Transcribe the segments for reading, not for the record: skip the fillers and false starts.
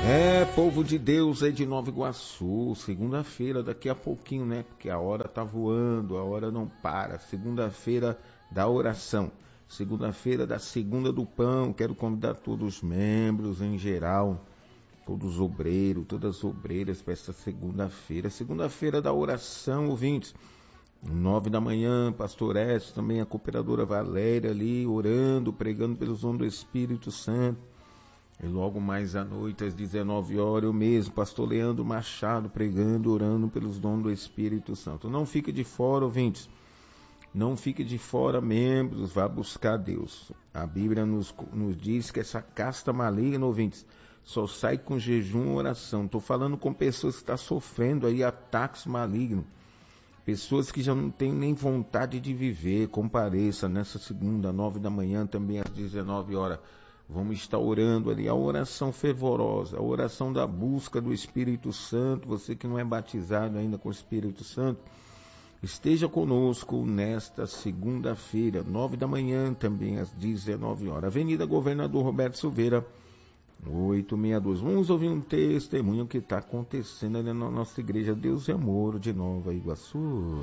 Povo de Deus aí de Nova Iguaçu, segunda-feira, daqui a pouquinho, né? Porque a hora tá voando, a hora não para. Segunda-feira da oração, segunda-feira da segunda do pão. Quero convidar todos os membros em geral, todos os obreiros, todas as obreiras para essa segunda-feira. Segunda-feira da oração, ouvintes. 9 da manhã, pastor Edson, também a cooperadora Valéria ali, orando, pregando pelos dons do Espírito Santo. E logo mais à noite, às 19 horas, eu mesmo, pastor Leandro Machado, pregando, orando pelos dons do Espírito Santo. Não fique de fora, ouvintes. Não fique de fora, membros, vá buscar Deus. A Bíblia nos diz que essa casta maligna, ouvintes, só sai com jejum e oração. Estou falando com pessoas que estão sofrendo aí ataques malignos. Pessoas que já não têm nem vontade de viver. Compareça nessa segunda, 9 da manhã, também às 19 horas. Vamos estar orando ali, a oração fervorosa, a oração da busca do Espírito Santo. Você que não é batizado ainda com o Espírito Santo, esteja conosco nesta segunda-feira, 9 da manhã, também às 19 horas. Avenida Governador Roberto Silveira, 862. Vamos ouvir um testemunho que está acontecendo ali na nossa igreja Deus e Amor de Nova Iguaçu.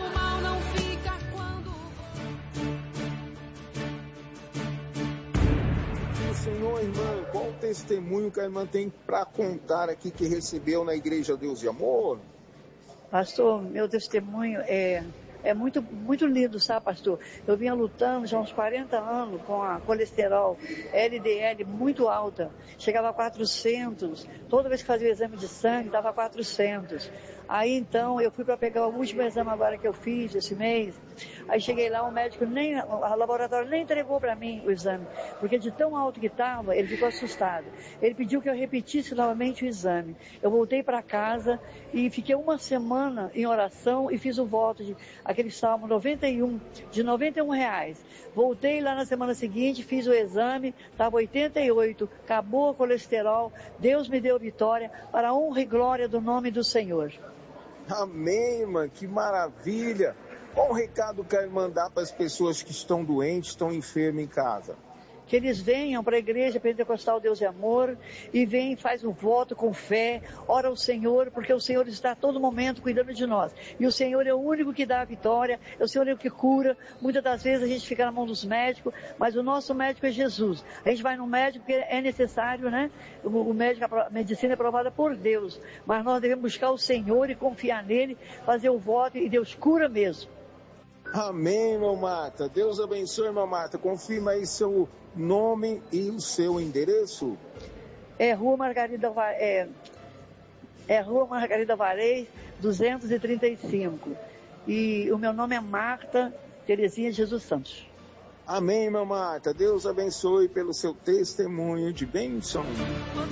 Senhor, irmã, qual o testemunho que a irmã tem para contar aqui que recebeu na Igreja Deus de Amor? Pastor, meu testemunho é muito, muito lindo, sabe, pastor? Eu vinha lutando já há uns 40 anos com a colesterol LDL muito alta. Chegava a 400. Toda vez que fazia o exame de sangue, dava 400. Aí, então, eu fui para pegar o último exame agora que eu fiz esse mês. Aí cheguei lá, o médico o laboratório nem entregou para mim o exame. Porque de tão alto que estava, ele ficou assustado. Ele pediu que eu repetisse novamente o exame. Eu voltei para casa e fiquei uma semana em oração e fiz o voto de aquele salmo 91, de R$91. Voltei lá na semana seguinte, fiz o exame, estava 88, acabou o colesterol, Deus me deu vitória, para a honra e glória do nome do Senhor. Amém, irmã, que maravilha! Qual o recado que a irmã dá para as pessoas que estão doentes, estão enfermas em casa? Que eles venham para a igreja Pentecostal Deus e Amor e vem, faz um voto com fé, ora ao Senhor, porque o Senhor está a todo momento cuidando de nós. E o Senhor é o único que dá a vitória, é o Senhor é o que cura. Muitas das vezes a gente fica na mão dos médicos, mas o nosso médico é Jesus. A gente vai no médico porque é necessário, né? O médico, a medicina é aprovada por Deus, mas nós devemos buscar o Senhor e confiar nele, fazer o voto e Deus cura mesmo. Amém, irmã Marta. Deus abençoe, irmã Marta. Confirma aí seu nome e o seu endereço. É Rua Margarida Varez, 235. E o meu nome é Marta Terezinha Jesus Santos. Amém, irmã Marta. Deus abençoe pelo seu testemunho de bênção.